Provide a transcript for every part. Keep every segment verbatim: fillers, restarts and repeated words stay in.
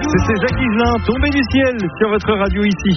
C'était Jacques Higelin, tombé du ciel sur votre radio ici.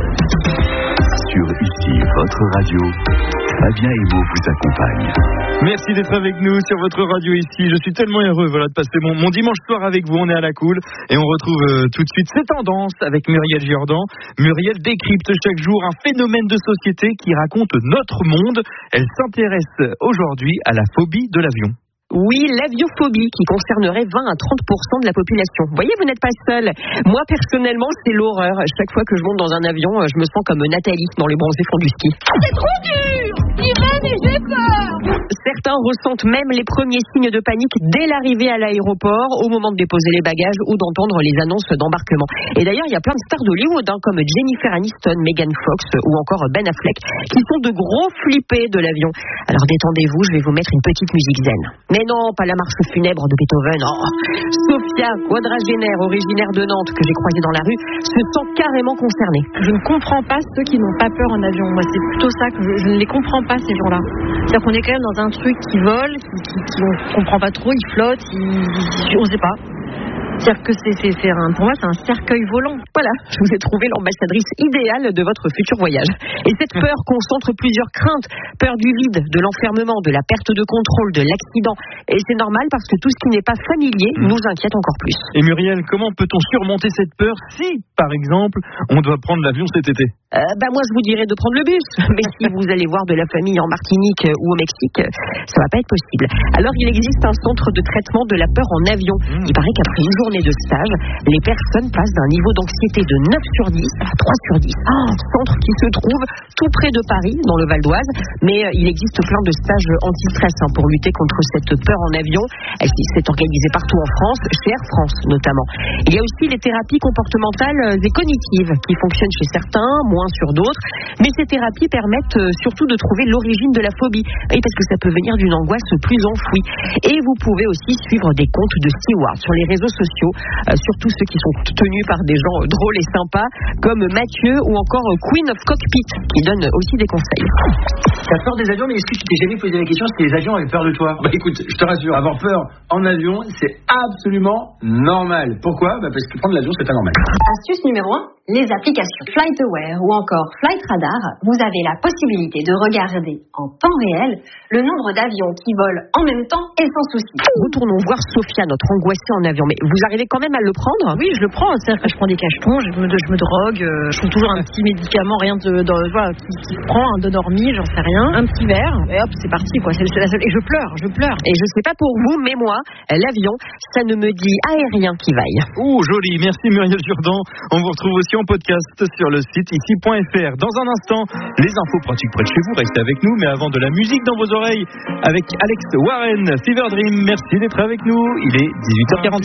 Sur ici, votre radio, Fabien Emo vous accompagne. Merci d'être avec nous sur votre radio ici. Je suis tellement heureux voilà, de passer mon, mon dimanche soir avec vous. On est à la cool et on retrouve euh, tout de suite ces tendances avec Muriel Jourdan. Muriel décrypte chaque jour un phénomène de société qui raconte notre monde. Elle s'intéresse aujourd'hui à la phobie de l'avion. Oui, l'aviophobie qui concernerait vingt à trente pour cent de la population. Vous voyez, vous n'êtes pas seul. Moi, personnellement, c'est l'horreur. Chaque fois que je monte dans un avion, je me sens comme Nathalie dans les bronzés fonds du ski. C'est trop dur! Irène et j'ai peur! Certains ressentent même les premiers signes de panique dès l'arrivée à l'aéroport, au moment de déposer les bagages ou d'entendre les annonces d'embarquement. Et d'ailleurs, il y a plein de stars d'Hollywood, hein, comme Jennifer Aniston, Megan Fox ou encore Ben Affleck, qui sont de gros flippés de l'avion. Alors détendez-vous, je vais vous mettre une petite musique zen. Mais non, pas la marche funèbre de Beethoven. Oh. Sophia, quadragénaire, originaire de Nantes, que j'ai croisée dans la rue, se sent carrément concernée. Je ne comprends pas ceux qui n'ont pas peur en avion. Moi, c'est plutôt ça que je, je ne les comprends pas, ces gens-là. C'est-à-dire qu'on est quand même dans un truc qui vole, qui, qui, qui on ne comprend pas trop, il flotte, il, on ne sait pas. C'est-à-dire que c'est, c'est, c'est un, pour moi, c'est un cercueil volant. Voilà, je vous ai trouvé l'ambassadrice idéale de votre futur voyage. Et cette peur concentre plusieurs craintes. Peur du vide, de l'enfermement, de la perte de contrôle, de l'accident. Et c'est normal parce que tout ce qui n'est pas familier mmh. nous inquiète encore plus. Et Muriel, comment peut-on surmonter cette peur si, par exemple, on doit prendre l'avion cet été ? euh, bah moi, je vous dirais de prendre le bus. Mais si vous allez voir de la famille en Martinique ou au Mexique, ça va pas être possible. Alors, il existe un centre de traitement de la peur en avion. Mmh. Il paraît qu'après une journée de stage, les personnes passent d'un niveau d'anxiété de neuf sur dix à trois sur dix. Oh, centre qui se trouve tout près de Paris, dans le Val d'Oise, mais euh, il existe plein de stages anti-stress hein, pour lutter contre cette peur en avion. Elle s'est organisée partout en France, chez Air France notamment. Il y a aussi les thérapies comportementales et cognitives qui fonctionnent chez certains, moins sur d'autres, mais ces thérapies permettent euh, surtout de trouver l'origine de la phobie, oui, parce que ça peut venir d'une angoisse plus enfouie. Et vous pouvez aussi suivre des comptes de stewards sur les réseaux sociaux, Euh, surtout ceux qui sont tenus par des gens euh, drôles et sympas comme Mathieu ou encore euh, Queen of Cockpit qui donne aussi des conseils. T'as peur des avions, mais est-ce que tu t'es jamais posé la question si les avions avaient peur de toi ? Bah écoute, je te rassure, avoir peur en avion, c'est absolument normal. Pourquoi ? Bah parce que prendre l'avion, c'est pas normal. Astuce numéro un, les applications FlightAware ou encore Flight Radar. Vous avez la possibilité de regarder en temps réel le nombre d'avions qui volent en même temps et sans souci. Retournons voir Sophia, notre angoissée en avion. Mais vous arrivez quand même à le prendre ? Oui, je le prends. C'est-à-dire que je prends des cachetons, je me, je me drogue, euh, je trouve toujours un petit médicament, rien de, de voilà, qui, qui prend, un de dormi, j'en sais rien, un petit verre, et hop, c'est parti, quoi. C'est, c'est la seule... Et je pleure, je pleure. Et je sais pas pour vous, mais moi, l'avion, ça ne me dit aérien qui vaille. Oh, joli. Merci Muriel Jourdan. On vous retrouve aussi en podcast sur le site ici point f r. Dans un instant, les infos pratiques près de chez vous. Restez avec nous, mais avant de la musique dans vos oreilles avec Alex Warren, Fever Dream. Merci d'être avec nous. Il est dix-huit heures quarante-cinq.